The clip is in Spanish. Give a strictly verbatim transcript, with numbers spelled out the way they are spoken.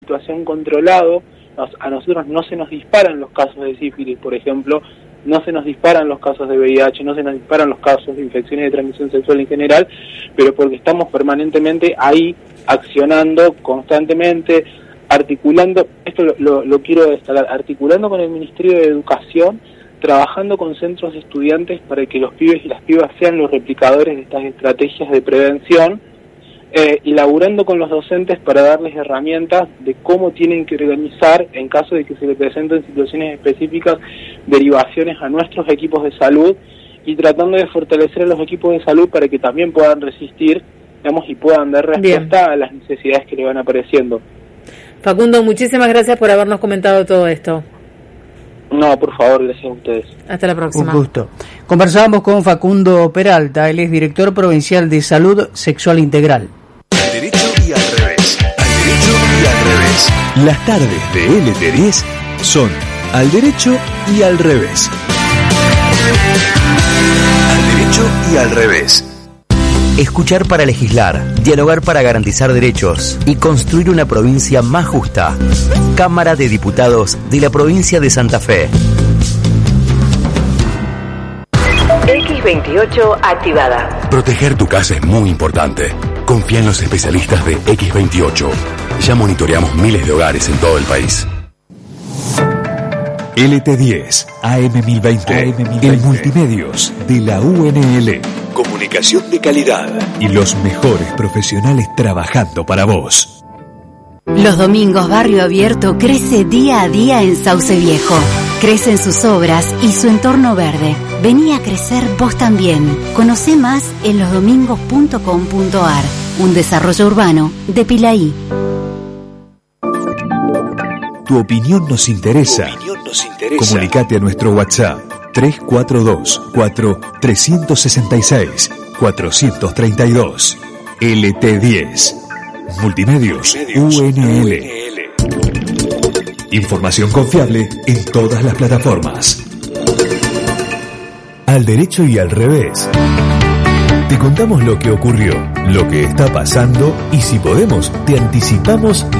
situación controlado, nos, a nosotros no se nos disparan los casos de sífilis, por ejemplo, no se nos disparan los casos de V I H, no se nos disparan los casos de infecciones de transmisión sexual en general, pero porque estamos permanentemente ahí accionando constantemente, articulando, esto lo, lo, lo quiero destacar, articulando con el Ministerio de Educación, trabajando con centros de estudiantes para que los pibes y las pibas sean los replicadores de estas estrategias de prevención, eh, y laburando con los docentes para darles herramientas de cómo tienen que organizar en caso de que se les presenten situaciones específicas, derivaciones a nuestros equipos de salud, y tratando de fortalecer a los equipos de salud para que también puedan resistir, digamos, y puedan dar respuesta Bien. a las necesidades que le van apareciendo. Facundo, muchísimas gracias por habernos comentado todo esto. No, por favor, gracias a ustedes. Hasta la próxima. Un gusto. Conversábamos con Facundo Peralta, él es director provincial de Salud Sexual Integral. Al derecho y al revés. Al derecho y al revés. Las tardes de L T diez son al derecho y al revés. Al derecho y al revés. Escuchar para legislar, dialogar para garantizar derechos y construir una provincia más justa. Cámara de Diputados de la provincia de Santa Fe. equis veintiocho activada. Proteger tu casa es muy importante. Confía en los especialistas de equis veintiocho. Ya monitoreamos miles de hogares en todo el país. L T diez, A M mil veinte, A M mil veinte. El multimedios de la U N L. Comunicación de calidad y los mejores profesionales trabajando para vos. Los domingos Barrio Abierto crece día a día en Sauce Viejo. Crecen sus obras y su entorno verde. Vení a crecer vos también. Conocé más en los domingos punto com punto a r. Un desarrollo urbano de Pilaí. Tu opinión nos interesa. Tu opinión nos interesa. Comunicate a nuestro WhatsApp tres cuatro dos, cuatro tres seis seis, cuatro tres dos. L T diez. Multimedios, Multimedios U N L. U N L. Información confiable en todas las plataformas. Al derecho y al revés. Te contamos lo que ocurrió, lo que está pasando y si podemos, te anticipamos